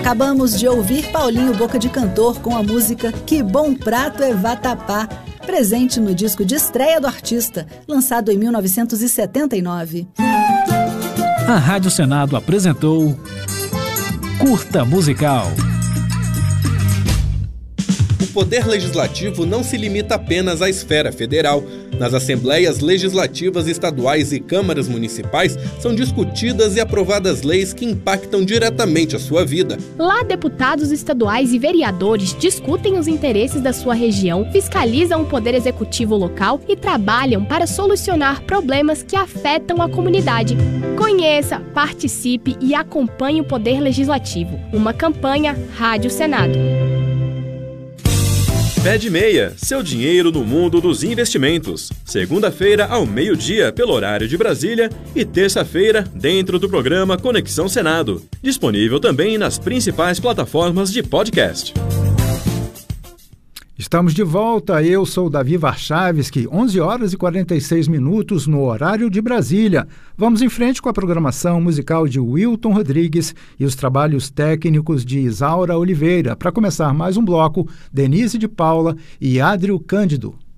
Acabamos de ouvir Paulinho Boca de Cantor com a música Que Bom Prato é Vatapá, presente no disco de estreia do artista, lançado em 1979. A Rádio Senado apresentou Curta Musical. O poder legislativo não se limita apenas à esfera federal. Nas assembleias legislativas estaduais e câmaras municipais são discutidas e aprovadas leis que impactam diretamente a sua vida. Lá, deputados estaduais e vereadores discutem os interesses da sua região, fiscalizam o poder executivo local e trabalham para solucionar problemas que afetam a comunidade. Conheça, participe e acompanhe o Poder Legislativo. Uma campanha Rádio Senado. Pé de Meia, seu dinheiro no mundo dos investimentos. Segunda-feira ao meio-dia pelo horário de Brasília e terça-feira dentro do programa Conexão Senado. Disponível também nas principais plataformas de podcast. Estamos de volta, eu sou Davi Warchavski, 11 horas e 46 minutos no horário de Brasília. Vamos em frente com a programação musical de Wilton Rodrigues e os trabalhos técnicos de Isaura Oliveira. Para começar mais um bloco, Denise de Paula e Adrio Cândido.